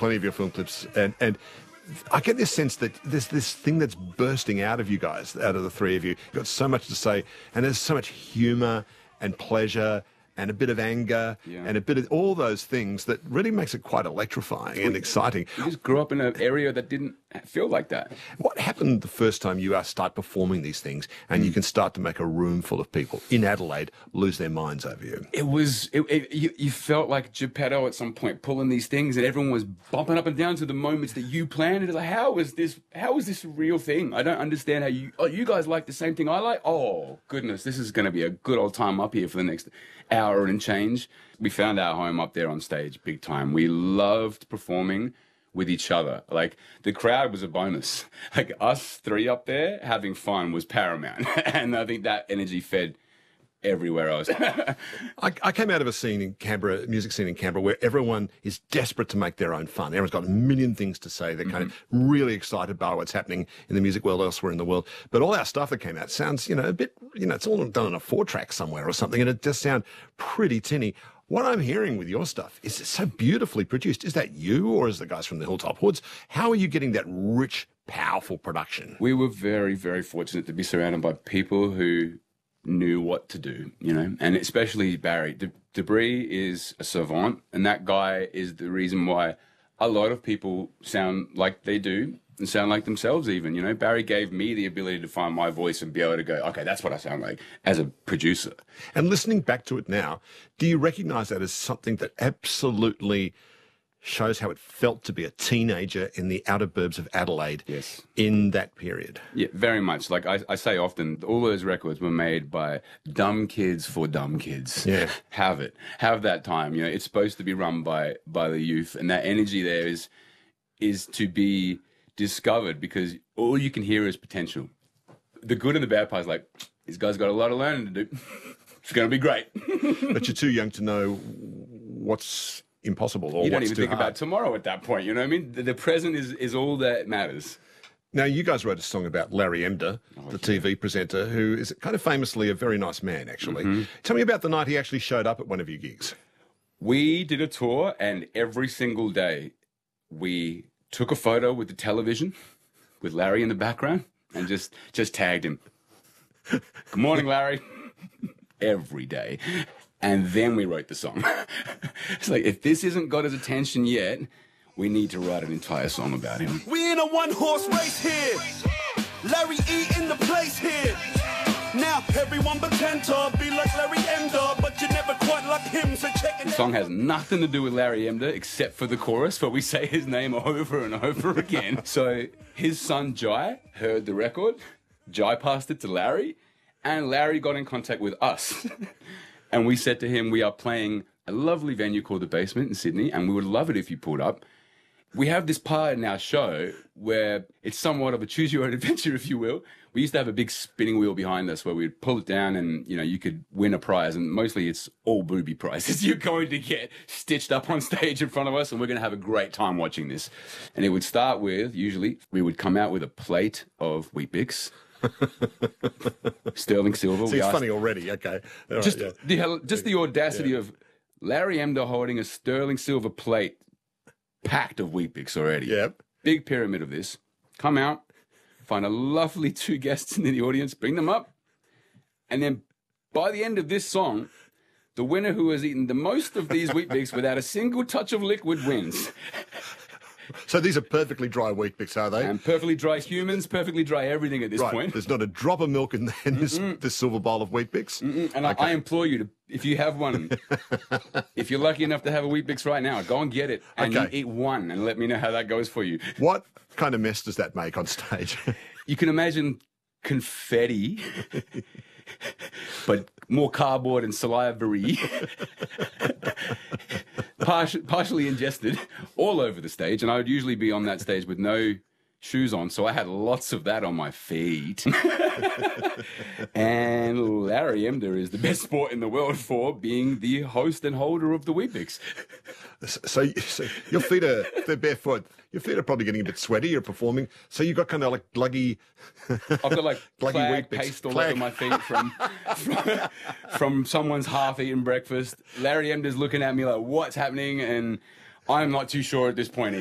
plenty of your film clips, and I get this sense that there's this thing that's bursting out of you guys, out of the three of you. You've got so much to say, and there's so much humour and pleasure and a bit of anger and a bit of all those things that really makes it quite electrifying and exciting. You just grew up in an area that didn't feel like that. What happened the first time you start performing these things and you can start to make a room full of people in Adelaide lose their minds over you? You felt like Geppetto at some point pulling these things, and everyone was bumping up and down to the moments that you planned. It's like, how is this a real thing? I don't understand how you guys like the same thing I like. Oh goodness, this is going to be a good old time up here for the next hour and change. We found our home up there on stage big time. We loved performing with each other. Like, the crowd was a bonus. Like, us three up there having fun was paramount. And I think that energy fed everywhere else. I came out of a scene in Canberra, a music scene in Canberra, where everyone is desperate to make their own fun. Everyone's got a million things to say. They're kind of really excited by what's happening in the music world elsewhere in the world. But all our stuff that came out sounds, a bit, it's all done on a 4-track somewhere or something, and it does sound pretty tinny. What I'm hearing with your stuff is it's so beautifully produced. Is that you, or is the guys from the Hilltop Hoods? How are you getting that rich, powerful production? We were very, very fortunate to be surrounded by people who knew what to do, and especially Barry. Debris is a savant, and that guy is the reason why a lot of people sound like they do and sound like themselves even, Barry gave me the ability to find my voice and be able to go, okay, that's what I sound like as a producer. And listening back to it now, do you recognise that as something that absolutely shows how it felt to be a teenager in the outer burbs of Adelaide in that period? Yeah, very much. Like I say often, all those records were made by dumb kids for dumb kids. Yeah. Have that time. It's supposed to be run by the youth, and that energy there is to be discovered, because all you can hear is potential. The good and the bad part is like, this guy's got a lot of learning to do. It's going to be great. But you're too young to know what's impossible or you don't what's even too think hard. about tomorrow at that point, you know what I mean? The present is all that matters. Now, you guys wrote a song about Larry Emdur, the TV presenter, who is kind of famously a very nice man, actually. Tell me about the night he actually showed up at one of your gigs. We did a tour, and every single day we took a photo with the television with Larry in the background and just tagged him. Good morning, Larry. Every day. And then we wrote the song. It's like, if this hasn't got his attention yet, we need to write an entire song about him. We in a one-horse race here. Larry E in the place here. Now everyone pretend to be like Larry Emdur, but you're never quite like him, so check it out. The song has nothing to do with Larry Emdur except for the chorus, where we say his name over and over again. So his son Jai heard the record, Jai passed it to Larry, and Larry got in contact with us. And we said to him, we are playing a lovely venue called The Basement in Sydney, and we would love it if you pulled up. We have this part in our show where it's somewhat of a choose-your-own-adventure, if you will. We used to have a big spinning wheel behind us where we'd pull it down and, you could win a prize. And mostly it's all booby prizes you're going to get stitched up on stage in front of us, and we're going to have a great time watching this. And it would start with, usually, we would come out with a plate of Weet-Bix. Sterling silver. See, it's funny already. Okay. All just right, the audacity of Larry Emdur holding a sterling silver plate packed of Weet-Bix already. Yep. Big pyramid of this. Come out, find a lovely 2 guests in the audience, bring them up, and then by the end of this song, the winner who has eaten the most of these Weet-Bix without a single touch of liquid wins. So these are perfectly dry Weet-Bix, are they? And perfectly dry humans, perfectly dry everything at this point. There's not a drop of milk in this silver bowl of Weet-Bix. And I implore you to, if you have one, if you're lucky enough to have a Weet-Bix right now, go and get it and you eat one and let me know how that goes for you. What kind of mess does that make on stage? You can imagine confetti, but more cardboard and salivary, partially ingested, all over the stage. And I would usually be on that stage with no shoes on, so I had lots of that on my feet. And Larry Emdur is the best sport in the world for being the host and holder of the Weet-Bix. So your feet they're barefoot. Your feet are probably getting a bit sweaty. You're performing, so you've got kind of like gluggy. I've got like gluggy paste all over my feet from someone's half-eaten breakfast. Larry Emdur's looking at me like, "What's happening?" And I'm not too sure at this point.